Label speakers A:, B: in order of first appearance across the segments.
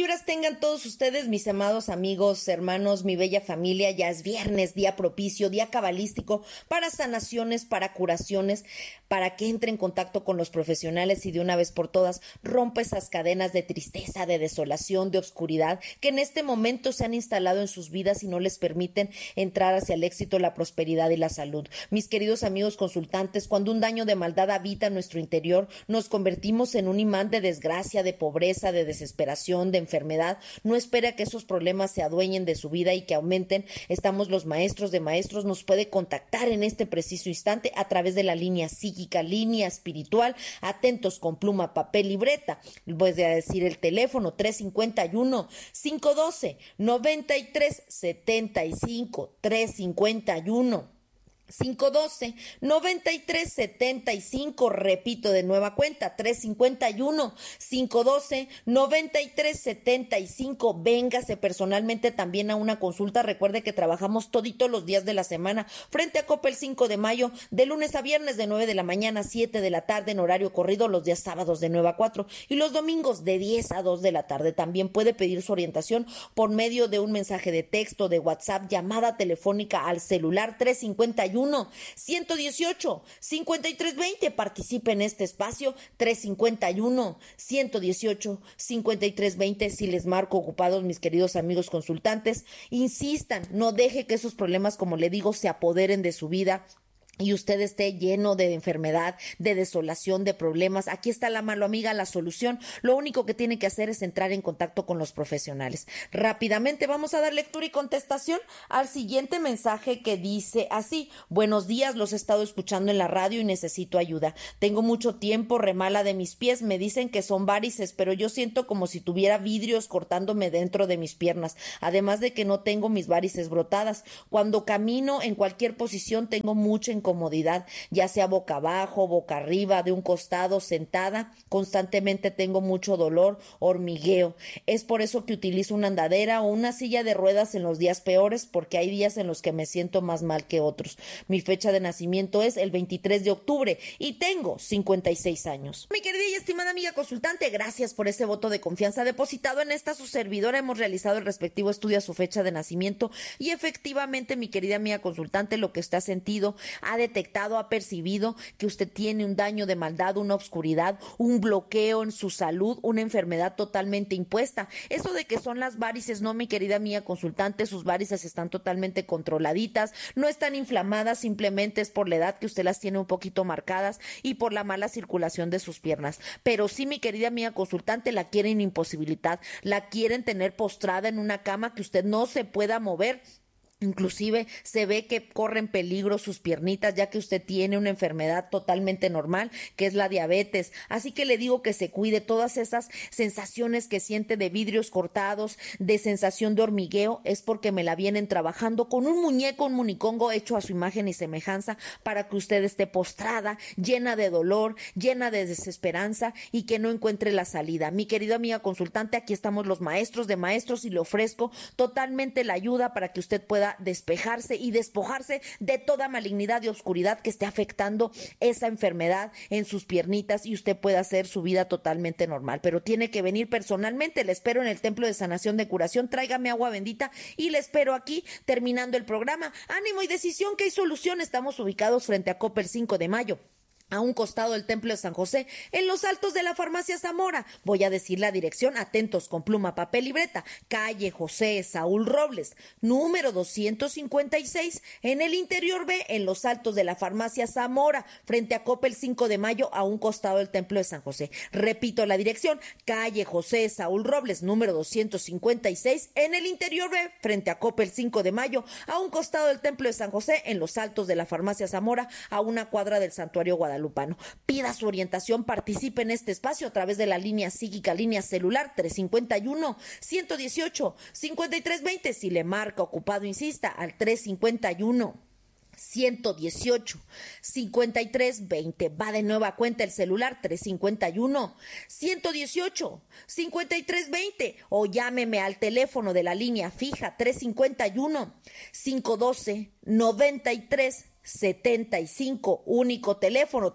A: vibras tengan todos ustedes, mis amados amigos, hermanos, mi bella familia. Ya es viernes, día propicio, día cabalístico para sanaciones, para curaciones, para que entre en contacto con los profesionales y de una vez por todas rompa esas cadenas de tristeza, de desolación, de oscuridad que en este momento se han instalado en sus vidas y no les permiten entrar hacia el éxito, la prosperidad y la salud. Mis queridos amigos consultantes, cuando un daño de maldad habita en nuestro interior, nos convertimos en un imán de desgracia, de pobreza, de desesperación, de enfermedad. No espera que esos problemas se adueñen de su vida y que aumenten. Estamos los maestros de maestros. Nos puede contactar en este preciso instante a través de la línea psíquica, línea espiritual. Atentos con pluma, papel, libreta. Voy a decir el teléfono 351-512-9375, 351-512-9375, repito de nueva cuenta, 351-512-9375. Véngase personalmente también a una consulta. Recuerde que trabajamos toditos los días de la semana frente a Coppel 5 de mayo, de lunes a viernes de 9 de la mañana a 7 de la tarde en horario corrido, los días sábados de 9 a 4 y los domingos de 10 a 2 de la tarde. También puede pedir su orientación por medio de un mensaje de texto, de WhatsApp, llamada telefónica al celular 351-118-5320. Participe en este espacio 351-118-5320. Si les marco ocupados, mis queridos amigos consultantes, insistan, no deje que esos problemas, como le digo, se apoderen de su vida y usted esté lleno de enfermedad, de desolación, de problemas. Aquí está la mano amiga, la solución. Lo único que tiene que hacer es entrar en contacto con los profesionales. Rápidamente vamos a dar lectura y contestación al siguiente mensaje que dice así: buenos días, los he estado escuchando en la radio y necesito ayuda. Tengo mucho tiempo remala de mis pies, me dicen que son varices, pero yo siento como si tuviera vidrios cortándome dentro de mis piernas, además de que no tengo mis varices brotadas. Cuando camino en cualquier posición tengo mucha incomodidad, ya sea boca abajo, boca arriba, de un costado, sentada. Constantemente tengo mucho dolor, hormigueo. Es por eso que utilizo una andadera o una silla de ruedas en los días peores, porque hay días en los que me siento más mal que otros. Mi fecha de nacimiento es el 23 de octubre y tengo 56 años. Mi querida y estimada amiga consultante, gracias por ese voto de confianza depositado en esta su servidora. Hemos realizado el respectivo estudio a su fecha de nacimiento y efectivamente, mi querida amiga consultante, lo que usted ha sentido, ha detectado, ha percibido que usted tiene un daño de maldad, una oscuridad, un bloqueo en su salud, una enfermedad totalmente impuesta. Eso de que son las varices, no, mi querida mía consultante, sus varices están totalmente controladitas, no están inflamadas, simplemente es por la edad que usted las tiene un poquito marcadas y por la mala circulación de sus piernas. Pero sí, mi querida mía consultante, la quieren imposibilitar, la quieren tener postrada en una cama que usted no se pueda mover. Inclusive se ve que corren peligro sus piernitas, ya que usted tiene una enfermedad totalmente normal, que es la diabetes. Así que le digo que se cuide. Todas esas sensaciones que siente de vidrios cortados, de sensación de hormigueo, es porque me la vienen trabajando con un muñeco, un municongo hecho a su imagen y semejanza, para que usted esté postrada, llena de dolor, llena de desesperanza y que no encuentre la salida. Mi querida amiga consultante, aquí estamos los maestros de maestros y le ofrezco totalmente la ayuda para que usted pueda despejarse y despojarse de toda malignidad y oscuridad que esté afectando esa enfermedad en sus piernitas y usted pueda hacer su vida totalmente normal. Pero tiene que venir personalmente. Le espero en el Templo de Sanación de Curación. Tráigame agua bendita y le espero aquí terminando el programa. Ánimo y decisión, que hay solución. Estamos ubicados frente a Coppel 5 de mayo, a un costado del Templo de San José, en los altos de la Farmacia Zamora. Voy a decir la dirección, atentos con pluma, papel, libreta. Calle José Saúl Robles, número 256, en el interior B, en los altos de la Farmacia Zamora, frente a Coppel 5 de mayo, a un costado del Templo de San José. Repito la dirección, calle José Saúl Robles, número 256, en el interior B, frente a Coppel 5 de mayo, a un costado del Templo de San José, en los altos de la Farmacia Zamora, a una cuadra del Santuario Guadalupe. Pida su orientación, participe en este espacio a través de la línea psíquica, línea celular 351-118-5320. Si le marca ocupado, insista al 351-118-5320. Va de nueva cuenta el celular 351-118-5320 o llámeme al teléfono de la línea fija 351-512-93 75, único teléfono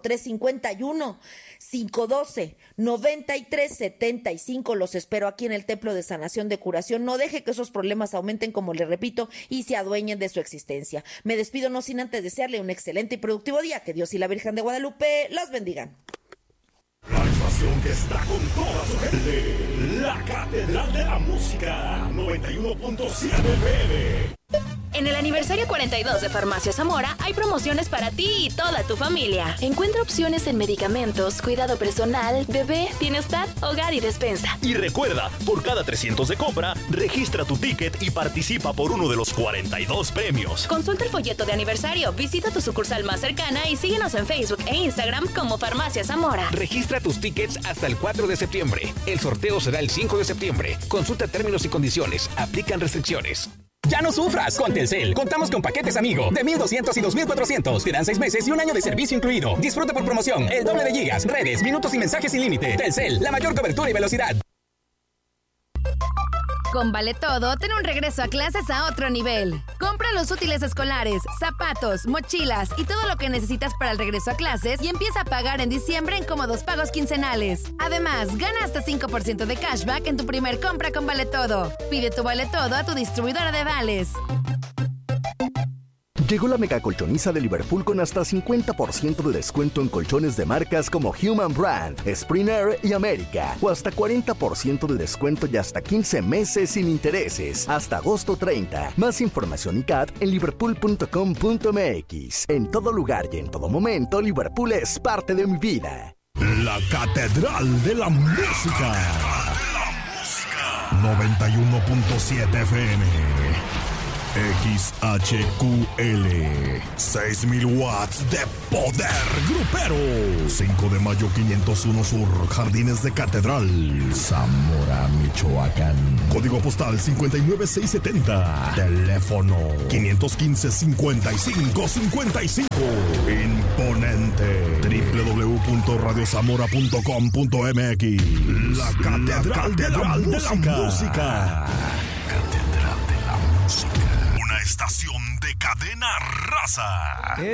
A: 351-512-9375. Los espero aquí en el Templo de Sanación de Curación. No deje que esos problemas aumenten, como le repito, y se adueñen de su existencia. Me despido no sin antes desearle un excelente y productivo día. Que Dios y la Virgen de Guadalupe los bendigan.
B: La estación que está con toda su gente, la Catedral de la Música, 91.7 FM.
C: En el aniversario 42 de Farmacia Zamora hay promociones para ti y toda tu familia. Encuentra opciones en medicamentos, cuidado personal, bebé, bienestar, hogar y despensa.
D: Y recuerda, por cada 300 de compra, registra tu ticket y participa por uno de los 42 premios.
C: Consulta el folleto de aniversario, visita tu sucursal más cercana y síguenos en Facebook e Instagram como Farmacia Zamora.
E: Registra tus tickets hasta el 4 de septiembre. El sorteo será el 5 de septiembre. Consulta términos y condiciones. Aplican restricciones.
F: Ya no sufras, con Telcel contamos con paquetes Amigo de 1,200 y 2,400. Te dan 6 meses y un año de servicio incluido. Disfruta por promoción el doble de gigas, redes, minutos y mensajes sin límite. Telcel, la mayor cobertura y velocidad.
G: Con Vale Todo, ten un regreso a clases a otro nivel. Compra los útiles escolares, zapatos, mochilas y todo lo que necesitas para el regreso a clases y empieza a pagar en diciembre en cómodos pagos quincenales. Además, gana hasta 5% de cashback en tu primer compra con Vale Todo. Pide tu Vale Todo a tu distribuidora de vales.
H: Llegó la mega colchoniza de Liverpool con hasta 50% de descuento en colchones de marcas como Human Brand, Spring Air y América. O hasta 40% de descuento y hasta 15 meses sin intereses. Hasta agosto 30. Más información y CAT en liverpool.com.mx. En todo lugar y en todo momento, Liverpool es parte de mi vida.
B: La Catedral de la Música. 91.7 FM. XHQL, 6,000 watts de poder grupero. 5 de mayo 501 Sur, Jardines de Catedral, Zamora, Michoacán. Código postal 59670. Teléfono 515-5555. Imponente. www.radiozamora.com.mx. La Catedral de la Música. Catedral de la Música. Una estación de Cadena Raza.